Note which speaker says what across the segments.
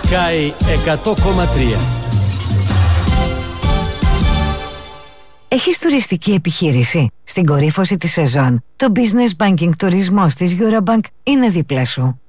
Speaker 1: Sky 100,3.
Speaker 2: Έχεις τουριστική επιχείρηση? Στην κορύφωση της σεζόν, το Business Banking τουρισμός της Eurobank είναι δίπλα σου.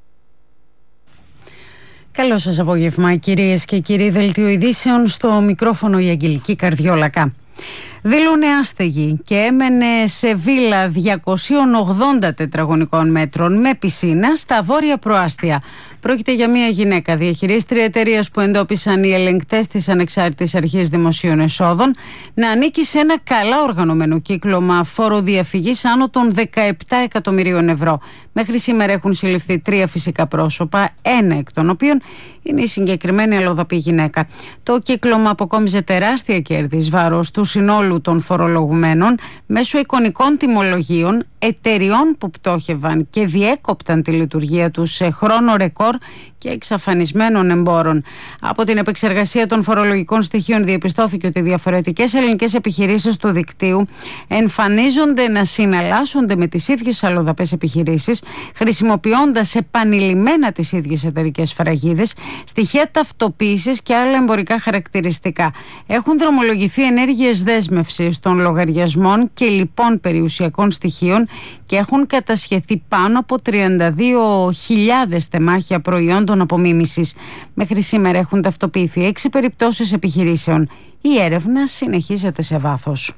Speaker 3: Καλό σας απόγευμα, κυρίες και κύριοι. Δελτίο ειδήσεων, στο μικρόφωνο η Αγγελική Καρδιόλακα. Δήλωνε άστεγη και έμενε σε βίλα 280 τετραγωνικών μέτρων με πισίνα στα Βόρεια Προάστια. Πρόκειται για μια γυναίκα διαχειρίστρια εταιρείας που εντόπισαν οι ελεγκτές της Ανεξάρτητης Αρχής Δημοσίων Εσόδων να ανήκει σε ένα καλά οργανωμένο κύκλωμα φοροδιαφυγής άνω των 17 εκατομμυρίων ευρώ. Μέχρι σήμερα έχουν συλληφθεί 3 φυσικά πρόσωπα, ένα εκ των οποίων είναι η συγκεκριμένη αλλοδαπή γυναίκα. Το κύκλωμα αποκόμιζε τεράστια κέρδη εις βάρος του συνόλου των φορολογουμένων μέσω εικονικών τιμολογίων εταιριών που πτώχευαν και διέκοπταν τη λειτουργία τους σε χρόνο ρεκόρ και εξαφανισμένων εμπόρων. Από την επεξεργασία των φορολογικών στοιχείων διαπιστώθηκε ότι διαφορετικές ελληνικές επιχειρήσεις του δικτύου εμφανίζονται να συναλλάσσονται με τις ίδιες αλλοδαπές επιχειρήσεις, χρησιμοποιώντας επανειλημμένα τις ίδιες εταιρικές φραγίδες, στοιχεία ταυτοποίησης και άλλα εμπορικά χαρακτηριστικά. Έχουν δρομολογηθεί ενέργειες δέσμευσης των λογαριασμών και λοιπόν περιουσιακών στοιχείων και έχουν κατασχεθεί πάνω από 32.000 τεμάχια προϊόντων απομίμησης. Μέχρι σήμερα έχουν ταυτοποιηθεί 6 περιπτώσεις επιχειρήσεων. Η έρευνα συνεχίζεται σε βάθος.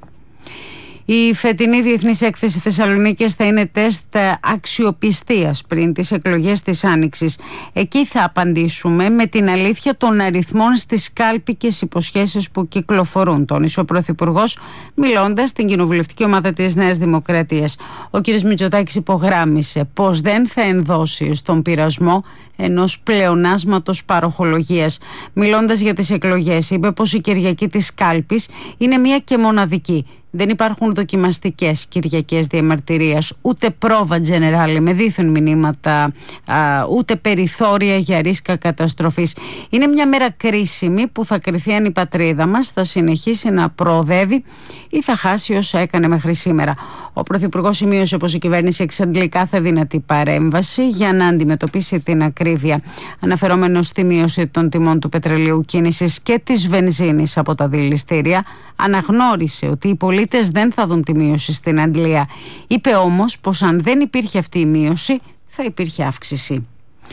Speaker 3: Η φετινή Διεθνής Έκθεση Θεσσαλονίκης θα είναι τεστ αξιοπιστίας πριν τις εκλογές της Άνοιξης. Εκεί θα απαντήσουμε με την αλήθεια των αριθμών στις κάλπικες υποσχέσεις που κυκλοφορούν, τόνισε ο Πρωθυπουργός μιλώντας στην κοινοβουλευτική ομάδα της Νέας Δημοκρατίας. Ο κ. Μητσοτάκης υπογράμμισε πως δεν θα ενδώσει στον πειρασμό ενός πλεονάσματος παροχολογίας. Μιλώντας για τις εκλογές, είπε πως η Κυριακή της κάλπης είναι μία και μοναδική. Δεν υπάρχουν δοκιμαστικές Κυριακές διαμαρτυρίας, ούτε πρόβα τζενεράλε με δίθεν μηνύματα, ούτε περιθώρια για ρίσκα καταστροφής. Είναι μια μέρα κρίσιμη που θα κριθεί αν η πατρίδα μας θα συνεχίσει να προοδεύει ή θα χάσει όσα έκανε μέχρι σήμερα. Ο Πρωθυπουργός σημείωσε πως η κυβέρνηση εξαντλεί κάθε δυνατή παρέμβαση για να αντιμετωπίσει την ακρίβεια. Αναφερόμενος στη μείωση των τιμών του πετρελαίου κίνησης και της βενζίνης από τα δηληστήρια, αναγνώρισε ότι οι πολίτες δεν θα δουν τη μείωση στην Αγγλία. Είπε όμως πως αν δεν υπήρχε αυτή η μείωση θα υπήρχε αύξηση.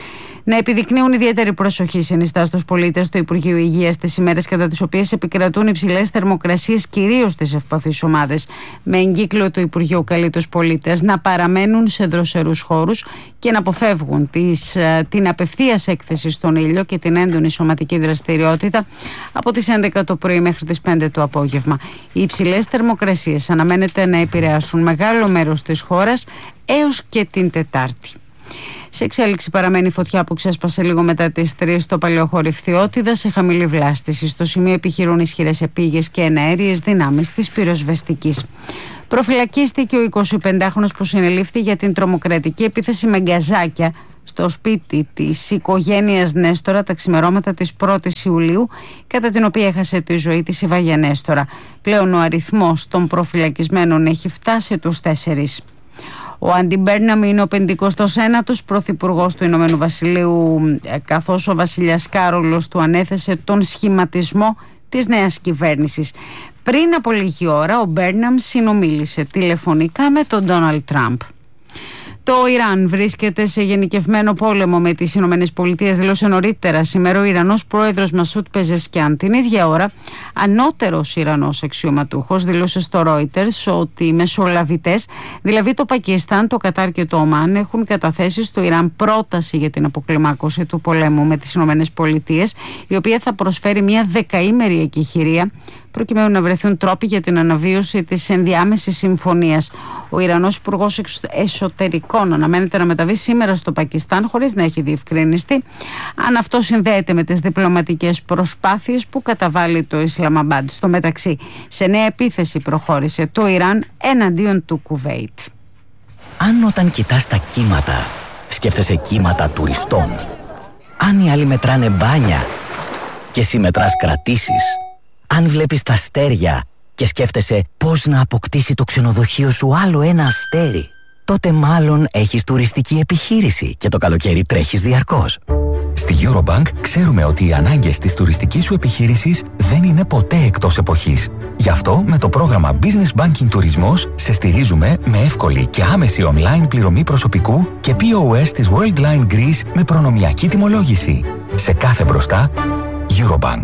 Speaker 3: Να επιδεικνύουν ιδιαίτερη προσοχή συνιστά στους πολίτες του Υπουργείου Υγείας τις ημέρες κατά τις οποίες επικρατούν υψηλές θερμοκρασίες, κυρίως στις ευπαθείς ομάδες. Με εγκύκλιο του Υπουργείου καλεί τους πολίτες να παραμένουν σε δροσερούς χώρους και να αποφεύγουν την απευθείας έκθεση στον ήλιο και την έντονη σωματική δραστηριότητα από τις 11 το πρωί μέχρι τις 5 το απόγευμα. Οι υψηλές θερμοκρασίες αναμένεται να επηρεάσουν μεγάλο μέρος της χώρας έως και την Τετάρτη. Σε εξέλιξη παραμένει η φωτιά που ξέσπασε λίγο μετά τις 3 στο Παλαιοχώρι Φθιώτιδα σε χαμηλή βλάστηση. Στο σημείο επιχειρούν ισχυρές επίγειες και εναέριες δυνάμεις της πυροσβεστικής. Προφυλακίστηκε ο 25χρονος που συνελήφθη για την τρομοκρατική επίθεση με γκαζάκια στο σπίτι της οικογένειας Νέστορα τα ξημερώματα της 1ης Ιουλίου, κατά την οποία έχασε τη ζωή της η Βάγια Νέστορα. Πλέον ο αριθμός των προφυλακισμένων έχει φτάσει τους 4. Ο Άντι Μπέρναμ είναι ο 59ος πρωθυπουργός του Ηνωμένου Βασιλείου, καθώς ο βασιλιάς Κάρολος του ανέθεσε τον σχηματισμό της νέας κυβέρνησης. Πριν από λίγη ώρα ο Μπέρναμ συνομίλησε τηλεφωνικά με τον Ντόναλντ Τραμπ. Το Ιράν βρίσκεται σε γενικευμένο πόλεμο με τις Ηνωμένες Πολιτείες, δήλωσε νωρίτερα σήμερα ο Ιρανός πρόεδρος Μασούτ Πεζεσκιάν. Την ίδια ώρα, ανώτερος Ιρανός αξιωματούχος δήλωσε στο Reuters ότι οι μεσολαβητές, δηλαδή το Πακιστάν, το Κατάρ και το Ομάν, έχουν καταθέσει στο Ιράν πρόταση για την αποκλιμάκωση του πολέμου με τις Ηνωμένες Πολιτείες, η οποία θα προσφέρει μια δεκαήμερη εκεχηρία προκειμένου να βρεθούν τρόποι για την αναβίωση της ενδιάμεσης συμφωνίας. Ο Ιρανός Υπουργός Εσωτερικών αναμένεται να μεταβεί σήμερα στο Πακιστάν χωρίς να έχει διευκρινιστεί αν αυτό συνδέεται με τις διπλωματικές προσπάθειες που καταβάλει το Ισλαμαμπάντ. Στο μεταξύ, σε νέα επίθεση προχώρησε το Ιράν εναντίον του Κουβέιτ.
Speaker 4: Αν όταν κοιτάς τα κύματα σκέφτεσαι κύματα τουριστών, αν οι άλλοι μετράνε μπάνια και εσύ μετράς κρατήσεις, αν βλέπεις τα αστέρια και σκέφτεσαι πώς να αποκτήσει το ξενοδοχείο σου άλλο ένα αστέρι, τότε μάλλον έχεις τουριστική επιχείρηση και το καλοκαίρι τρέχεις διαρκώς.
Speaker 5: Στη Eurobank ξέρουμε ότι οι ανάγκες της τουριστικής σου επιχείρησης δεν είναι ποτέ εκτός εποχής. Γι' αυτό με το πρόγραμμα Business Banking Τουρισμός σε στηρίζουμε με εύκολη και άμεση online πληρωμή προσωπικού και POS της Worldline Greece με προνομιακή τιμολόγηση. Σε κάθε μπροστά, Eurobank.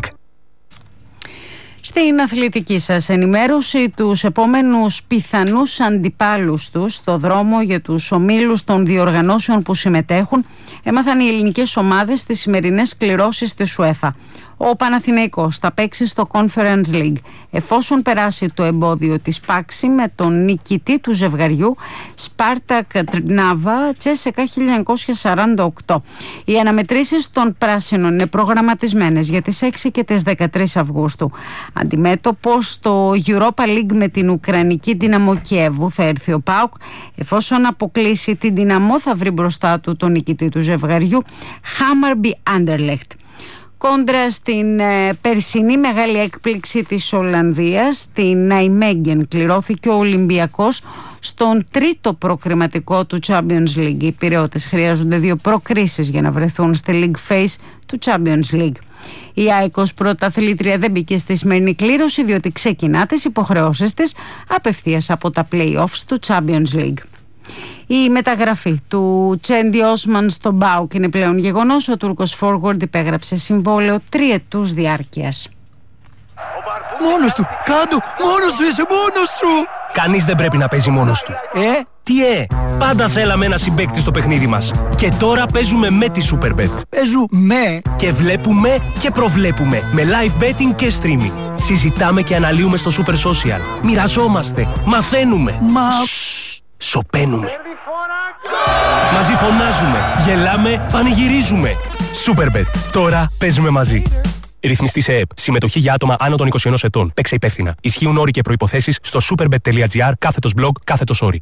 Speaker 3: Στην αθλητική σας ενημέρωση, τους επόμενους πιθανούς αντιπάλους τους στο δρόμο για τους ομίλους των διοργανώσεων που συμμετέχουν έμαθαν οι ελληνικές ομάδες στις σημερινές κληρώσεις της UEFA. Ο Παναθηναϊκός θα παίξει στο Conference League εφόσον περάσει το εμπόδιο της Πάξη με τον νικητή του ζευγαριού Σπάρτακ Τρνάβα Τσέσεκα 1948. Οι αναμετρήσεις των πράσινων είναι προγραμματισμένες για τις 6 και τις 13 Αυγούστου. Αντιμέτωπος στο Europa League με την Ουκρανική Δύναμο Κιέβου θα έρθει ο ΠΑΟΚ. Εφόσον αποκλείσει την Δύναμο θα βρει μπροστά του τον νικητή του ζευγαριού Χάμαρμπι Άντερλεχτ. Κόντρα στην περσινή μεγάλη έκπληξη της Ολλανδίας, την Ναϊμέγγεν, κληρώθηκε ο Ολυμπιακός στον τρίτο προκριματικό του Champions League. Οι Πειραιώτες χρειάζονται 2 προκρίσεις για να βρεθούν στη League Phase του Champions League. Η ΑΕΚ ως πρωταθλήτρια δεν μπήκε στη σημερινή κλήρωση διότι ξεκινά τις υποχρεώσεις της απευθείας από τα play-offs του Champions League. Η μεταγραφή του Τσέντι Όσμαν στον ΠΑΟΚ είναι πλέον γεγονός. Ο Τούρκος forward υπέγραψε συμβόλαιο 3 ετούς διάρκειας.
Speaker 6: Μόνος του! Κάντο! Μόνος σου είσαι! Μόνος σου!
Speaker 1: Κανείς δεν πρέπει να παίζει μόνος του. Τι πάντα θέλαμε ένα συμπαίκτη στο παιχνίδι μας. Και τώρα παίζουμε με τη Superbet.
Speaker 6: Παίζουμε!
Speaker 1: Και βλέπουμε και προβλέπουμε με live betting και streaming. Συζητάμε και αναλύουμε στο Super Social. Μοιραζόμαστε, μαθαίνουμε. Σωπαίνουμε. Μαζί φωνάζουμε, γελάμε, πανηγυρίζουμε. Superbet. Τώρα παίζουμε μαζί. Ρυθμιστή σε ΕΕΠ. Συμμετοχή για άτομα άνω των 21 ετών. Παίξε υπεύθυνα. Ισχύουν όροι και προϋποθέσεις στο superbet.gr/blog/όροι.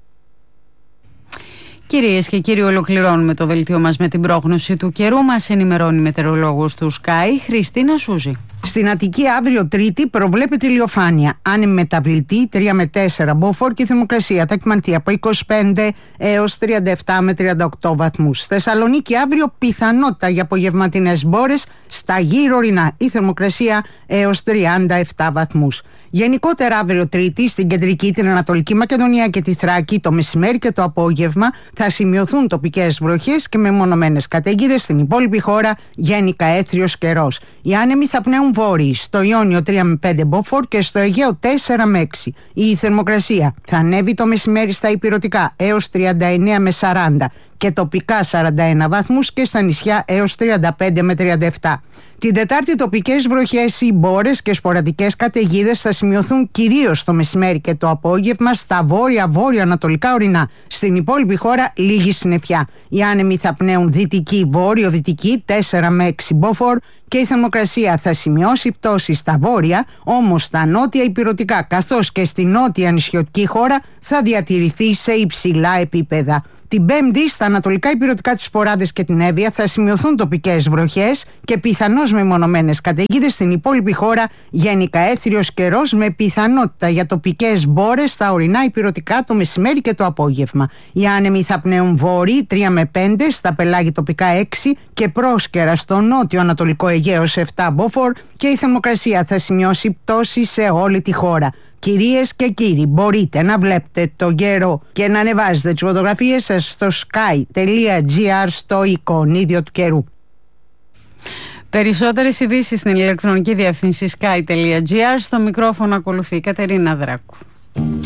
Speaker 3: Κυρίες και κύριοι, ολοκληρώνουμε το δελτίο μας με την πρόγνωση του καιρού. Μας ενημερώνει η μετεωρολόγος του Sky, Χριστίνα Σούζη.
Speaker 7: Στην Αττική αύριο Τρίτη προβλέπεται ηλιοφάνεια. Άνεμη μεταβλητή 3 με 4 μποφόρ και η θερμοκρασία θα κυμανθεί από 25 έως 37 με 38 βαθμούς. Θεσσαλονίκη αύριο πιθανότητα για απογευματινές μπόρες στα γύρω ορεινά. Η θερμοκρασία έως 37 βαθμούς. Γενικότερα αύριο Τρίτη στην κεντρική, την Ανατολική Μακεδονία και τη Θράκη το μεσημέρι και το απόγευμα θα σημειωθούν τοπικές βροχές και μεμονωμένες καταιγίδες. Στην υπόλοιπη χώρα γενικά έθριος καιρός. Οι άνεμοι θα πνέουν βόρειοι, στο Ιόνιο 3 με 5 μποφόρ και στο Αιγαίο 4 με 6. Η θερμοκρασία θα ανέβει το μεσημέρι στα ηπειρωτικά έως 39 με 40 και τοπικά 41 βαθμούς και στα νησιά έως 35 με 37. Την Τετάρτη τοπικές βροχές ή μπόρες και σποραδικές καταιγίδες θα σημειωθούν κυρίως το μεσημέρι και το απόγευμα στα βόρεια-βόρειο-ανατολικά ορεινά. Στην υπόλοιπη χώρα λίγη συννεφιά. Οι άνεμοι θα πνέουν δυτική-βόρειο-δυτική 4 με 6 μποφόρ και η θερμοκρασία θα σημειώσει πτώση στα βόρεια, όμως στα νότια ηπειρωτικά καθώς και στη νότια νησιωτική χώρα θα διατηρηθεί σε υψηλά επίπεδα. Την Πέμπτη στα ανατολικά ηπειρωτικά της Ποράδες και την Εύβοια θα σημειωθούν τοπικές βροχές και πιθανώς μεμονωμένες καταιγίδες. Στην υπόλοιπη χώρα γενικά έθριος καιρός με πιθανότητα για τοπικές μπόρες στα ορεινά ηπειρωτικά το μεσημέρι και το απόγευμα. Οι άνεμοι θα πνέουν βόρειοι 3 με 5, στα πελάγη τοπικά 6 και πρόσκαιρα στο νότιο ανατολικό Αιγαίο σε 7 μποφόρ και η θερμοκρασία θα σημειώσει πτώση σε όλη τη χώρα. Κυρίες και κύριοι, μπορείτε να βλέπετε το καιρό και να ανεβάζετε τις φωτογραφίες σας στο sky.gr στο εικονίδιο του καιρού.
Speaker 3: Περισσότερες ειδήσεις στην ηλεκτρονική διεύθυνση sky.gr. Στο μικρόφωνο ακολουθεί η Κατερίνα Δράκου.